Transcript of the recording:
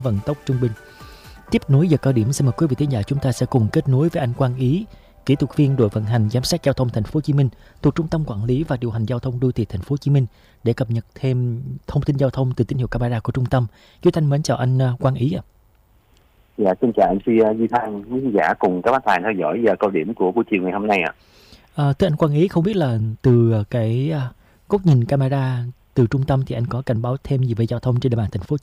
vận tốc trung bình. Tiếp nối giờ cao điểm, xin mời quý vị thính giả chúng ta sẽ cùng kết nối với anh Quang Ý, kỹ thuật viên đội vận hành giám sát giao thông thành phố Hồ Chí Minh thuộc Trung tâm Quản lý và Điều hành Giao thông Đô thị thành phố Hồ Chí Minh để cập nhật thêm thông tin giao thông từ tín hiệu camera của trung tâm. Duy Thanh mến chào anh Quang Ý ạ. Dạ, xin chào MC Duy Thanh, quý khán giả cùng các bạn theo dõi giờ cao điểm của buổi chiều ngày hôm nay ạ. Thưa anh Quang Ý, không biết là từ cái góc nhìn camera từ trung tâm thì anh có cảnh báo thêm gì về giao thông trên địa bàn thành phố